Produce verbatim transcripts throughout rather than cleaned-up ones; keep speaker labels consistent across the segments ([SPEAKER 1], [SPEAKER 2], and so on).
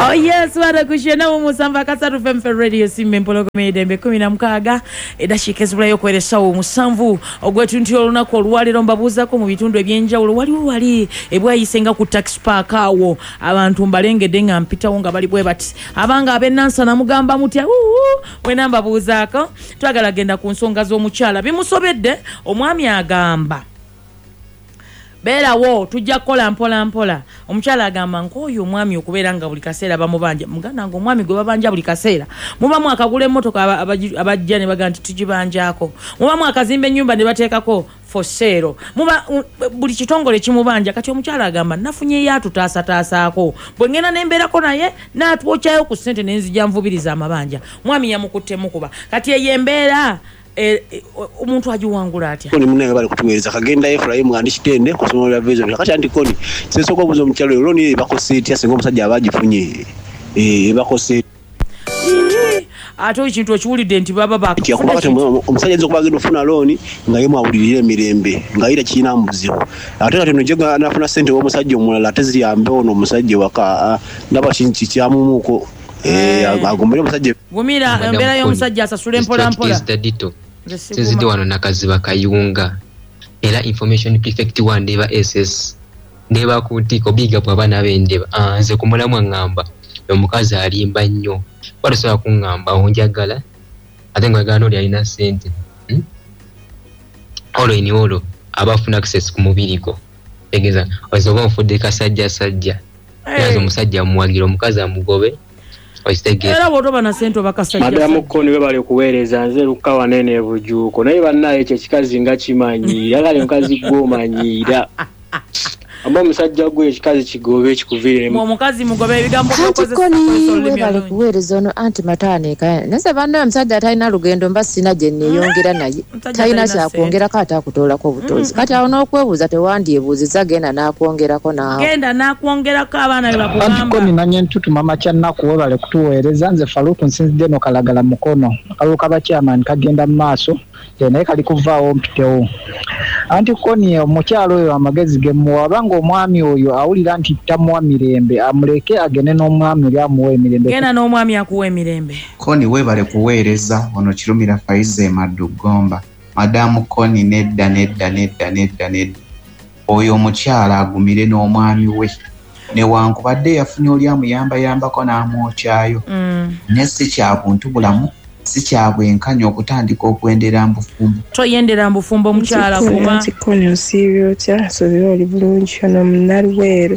[SPEAKER 1] Oh yes, wada kushena umusamba kasatu F M Radio Simbe Mpolo Komedembe kumi na mukaaga edashikeza yo kweresa umusanvu ogwetu ntyo lunako olwaliro mbabuza ko mu bitundu ebyenjawulo wali wali ebwayisenga ku tax park awo abantu mbalengede nga mpita wonga bali bwe bati abanga abenansa na mugamba mutya uu we namba buzako twagala genda ku nsonga zo mukyala bimusobedde omwami agamba Bela wo tujja kola mpola mpola omukyala agamba nkoyo omwami okubeera nga buli kaseera bamubanja muganda ngo omwami gwe babanja buli kaseera muba mu akagula emmotoka abajja ne bagamba tujibanjako muba mu akazimba ennyumba ne bateekako for sale muba buli kitongole kimubanja kati omukyala agamba nafunye yatu taasa taasaako bwe ngena nembeerako naye n'atwokyayo ku ssente n'enzija nvubiriza amabanja mwami yamukutte mukuba kati eyembeera Eh, umuntu ajiwangula atya
[SPEAKER 2] koni munene bali kutuweza kagenda Ephraim andishitende kusomera vizo kati andikoni sesoko buzo mchalo loni bakoseti asengo musajja abajifunye eh bakoseti
[SPEAKER 1] ato ikintu ekiwulidde nti baba baka
[SPEAKER 2] yakuba kati omusajja nzo kubagenda ofuna loni nga yemu awulirire mirembe nga ira kina mbuziho ate kati nojega anafuna sente wo musajja omulala teziri ambe ono musajja waka ndaba kinti kyamumuko eh agombere musajja
[SPEAKER 1] gumira embera yo musajja asasule mpola mpola
[SPEAKER 3] Tezidi wano nakaziba kayunga era information prefect one ndeba S S ndeba kutiko biga bwa bana bendeba ah nze kumulamu ngamba omukazi alimba nnyo balisobola kungamba onjagala ate nga gano alina sente hmm? olo ini olo abafuna access ku mubiriko egeza ozoba mfudde kasajja sajja yazo hey. Musajja muwagira omukazi amugobe
[SPEAKER 1] era botoba na sento bakasajja
[SPEAKER 4] madamu koni bebale kuweereza nze luka wanene ebujuuko naye bannaye ekyo kikazi nga kimanyi yagale mukazi gwomanyira amba musajja gwe ekikazi kigobe ekikuvire
[SPEAKER 1] mu mukazi mugobe ebigambo
[SPEAKER 5] koni bebale kuweereza ono anti matane kaya nese bannaye musajja atalina lugendo mba sina gye neeyongera naye talina kyakwongerako ate akutoolako obutozi kati awo n'okwebuuza tewandyebuuziza genda n'akwongerako naawe
[SPEAKER 1] genda n'akwongerako abaana bebakugamba
[SPEAKER 6] anti koni nanye ntutu mama kyannaku webale kutuweereza nze faluku nsinzidde no kalagala mukono kalulu kabakyamani kagenda mu maaso naye kali kuvaawo mpitewo anti koni omukyalo oyo amagezi gemuwa abanga omwami oyo awulira nti tamuwa mirembe amuleke agende n'omwami oli amuwa emirembe
[SPEAKER 1] genda n'omwami akuwa emirembe
[SPEAKER 7] koni webale kuweereza ono Kirumira Faize Madugomba madamu koni nedda nedda nedda nedda nedda oyo omukyala agumire n'omwami we newankubadde yafunye oli amuyamba yambako n'amwokyayo
[SPEAKER 1] mm.
[SPEAKER 7] ne si kyabuntu bulamu si kyabwenkanya okutandika okwendera mbufumbo
[SPEAKER 1] toyendera mbufumbo omukyala kuba
[SPEAKER 8] nti koni osiibye otya asobera oli bulungi ono munalweru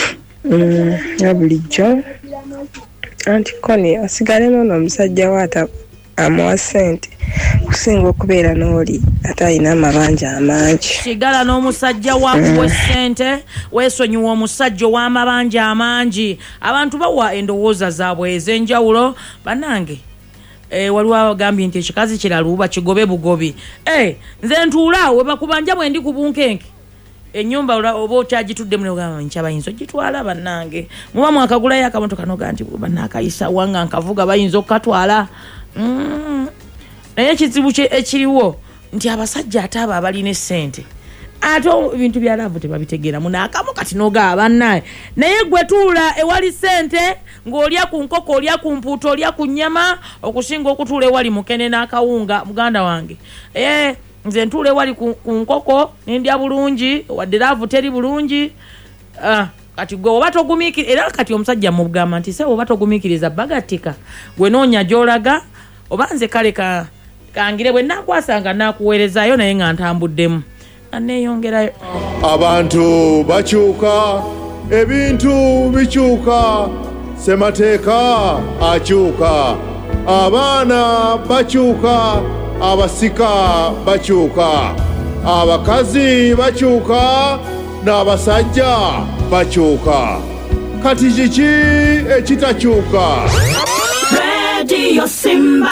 [SPEAKER 8] nga bulijjo anti koni osigale n'ono omusajja waata amuwa sente kusinga okubeera n'oli ate alina amabanja amangi
[SPEAKER 1] sigala n'omusajja wakuwa sente weesonyiwa omusajja ow'amabanja amangi abantu bawa endowooza zaabwe ez'enjawulo bannange Eh waliwo agambye nti ekikazi kiraluba kigobe bugobi eh nze ntuula we bakubanja bwe ndi kubunkenke ennyumba oba okyagitudde mu ngamba nchabayinzo gitwala bannange muba mwakagula yakamotoka noga nti bannakayisa wanga nkavuga bayinzo katwala mm naye kizibu ekiriwo nti abasajja ataba abalina sente ato ibintu bya love tebabitegeera munakamu kati noga abannaye naye gwe tuula ewali sente ng'olya ku nkoko olya ku mpuuto olya ku nnyama okusinga okutuula ewali mukene n'akawunga muganda wange eh nze ntuula ewali ku nkoko nindya bulungi wadde love teri bulungi ah kati gwe oba togumiikiriza era kati omusajja mugamba nti se oba togumiikiriza bagatika gwe noonya gy'olaga oba nze kale ka kangire bwe naakwasanga naakuweerezaayo naye nga ntambuddemu aneyongerayo
[SPEAKER 9] abantu bakyuka ebintu bikyuka semateeka akyuka abaana bakyuka abasika bakyuka abakazi bakyuka n'abasajja bakyuka kati kiki ekitakyuka
[SPEAKER 10] Radio Simba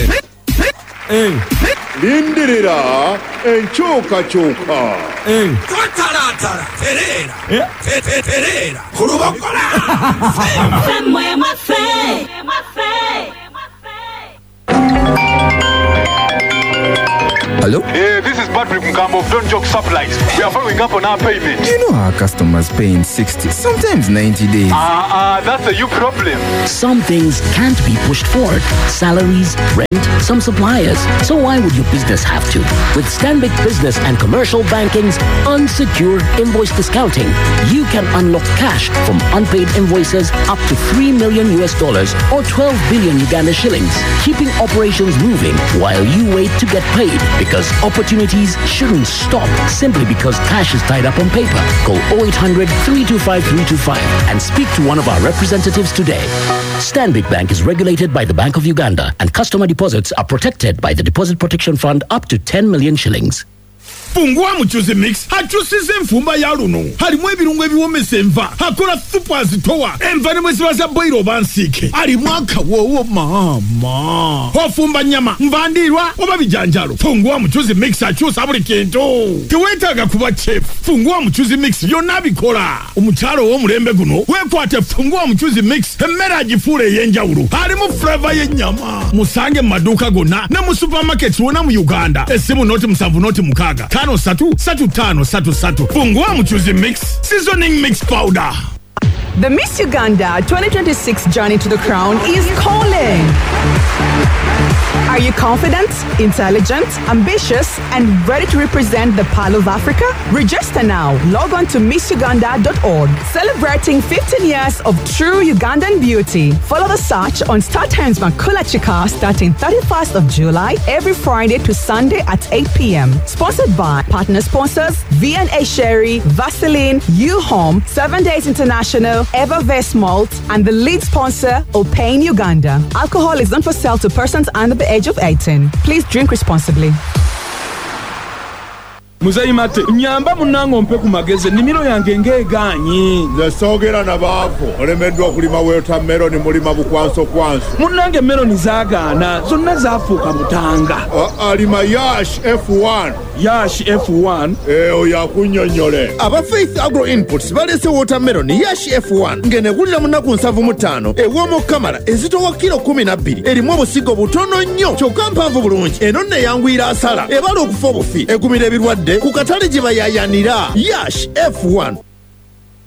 [SPEAKER 9] Eh lindirira enkyukakyuka
[SPEAKER 10] eh tatalatala terera eh terera kurubakola femwe mafe mafe
[SPEAKER 11] Hello?
[SPEAKER 12] Hey, this is Patrick Mkambo of Don't Joke Supplies. We are following up on our payment.
[SPEAKER 11] You know our customers pay in sixty, sometimes ninety days.
[SPEAKER 12] Ah, uh, uh, that's a you problem.
[SPEAKER 13] Some things can't be pushed forward. Salaries, rent, some suppliers. So why would your business have to? With Stanbic Business and Commercial Banking's unsecured invoice discounting, you can unlock cash from unpaid invoices up to three million U S dollars or twelve billion Uganda shillings, keeping operations moving while you wait to get paid, because opportunities shouldn't stop simply because cash is tied up on paper. Call oh eight hundred, three two five, three two five and speak to one of our representatives today. Stanbic Bank is regulated by the Bank of Uganda, and customer deposits are protected by the Deposit Protection Fund up to ten million shillings.
[SPEAKER 10] Fungua Muchuzi Mix hachusize enfumba ya luno halimu ebirungo ebiwomesa enva hakola supu azitowa enva ne mwesibaza boiro bansike halimu akawowo mama ofumba nyama nvandirwa oba bijanjalo. Fungua Muchuzi Mix achusa buli kintu teweetaaga kuba chef. Fungua Muchuzi Mix byonna bikola. Omukyalo w'omulembe guno weekwate Fungua Muchuzi Mix emmere agifuula ey'enjawulo. Halimu flavour y'ennyama. Musange mu maduuka gonna ne mu supermarket wonna mu Uganda. Essimu noti musanvu noti mukaaga tano satu satu tano satu satu. Fungua Muchuzi Mix seasoning mix powder.
[SPEAKER 14] The Miss Uganda twenty twenty-six journey to the crown is calling. Are you confident, intelligent, ambitious, and ready to represent the Pearl of Africa? Register now. Log on to miss uganda dot org. Celebrating fifteen years of true Ugandan beauty. Follow the search on Star Times Makula Chika starting thirty-first of July every Friday to Sunday at eight p.m. Sponsored by partner sponsors V and A Sherry, Vaseline, U-Home, Seven Days International, Evervest Malt, and the lead sponsor, Opain Uganda. Alcohol is not for sale to persons under the age of eighteen. Please drink responsibly.
[SPEAKER 10] Muzayi mate nyamba munango mpe ku mageze nimiro yange ngeganyi
[SPEAKER 9] nze soogera nabaako olemeddwa okulima watermelon mulima bukwanso kwanso
[SPEAKER 10] munange meloni zaagaana zonna zaafuuka mutanga
[SPEAKER 9] alima yash F one
[SPEAKER 10] yash F one
[SPEAKER 9] eyo yakunnyonnyole
[SPEAKER 15] aba Faith Agro Inputs balese watermelon yash F one ng'enegulira munaku nsavu mu ttaano ew'omu kamala ezitowa kilo kumi na bbiri erimu obusigo butono nnyo kyokka mpanvu bulungi eno nno eyanguyira asala ebala okufa obufi egumira ebirwadde ku katale gye bayayanira yash F one